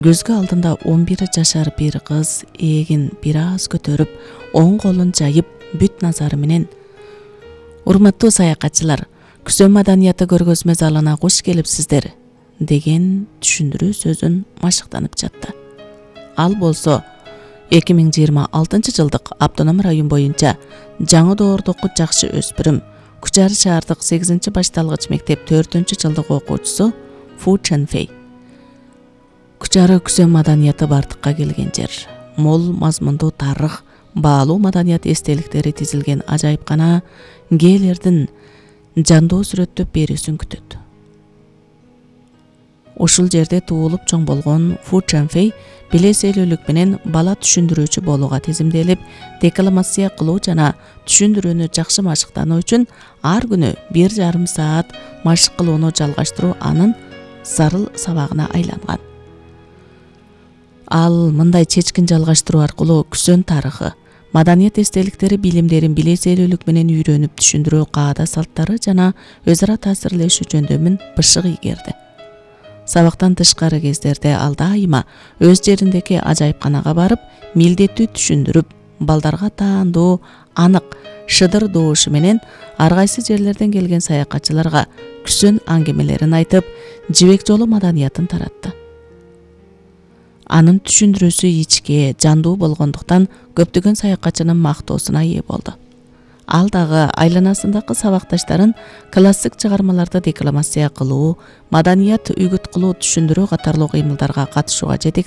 Көзгө алдында 11 жашар bir кыз эгин бир аз көтөрүп, оң колун жайып, бүт назары менен "Урматтуу саякатчылар, Күсөө маданияты көргөзмө залына куш келипсиздер" деген түшүндүрүү сөзүн машыктанып жатты. Ал болсо 2026 жылдык автоном район боюнча жаңы доордуку жакшы өспүрүм, Күчары шаардык 8 башталгыч мектеп 4 жылдык окуучусу Фу Чанфей. Күчары Күсөө маданияты бардыкка келген жер. Мол мазмундуу тарых, баалуу маданият эстеликтери тизилген ажайыпкана гээлердин жандоо сүрөттөп берүүсүн күтөт. Ушул жерде туулуп чоң болгон Фу Чанфей билеселүүлүк менен бала түшүндүрүүчү болууга тизимделип, декламация кылуу жана түшүндүрүүнү жакшы машыктануу үчүн ар күнү 1,5 саат машык кылууну жалгаштыруу анын зарыл сабагына айланган. Ал мындай чечкин жалгаштыруу аркылуу Күсөнүн тарыхы, маданият эстеликтери билимдерин билеселүүлүк менен үйрөнүп түшүндүрүү каада салттары жана өз ара таасирлешүү жөндөмүн бышык ийгерди. Сабактан тышкары кездерде ал дайыма өз жериндеги ажайыпканага барып, милдеттүү түшүндүрүп, балдарга таандуу, анык, шыдыр доошу менен ар кайсы жерлерден келген саякатчыларга Күсөн аңгемелерин айтып, жибек жолу маданиятын таратты. Анын түшүндүрүүсү ичке, жандуу болгондуктан көптөгөн саякатчынын мактоосуна ээ болду. Ал дагы айланасындагы сабакташтарын классик чыгармаларды декламация кылуу, маданият үгүт кылуу, түшүндүрүү катарлуу кыймылдарга катышууга жетектеп,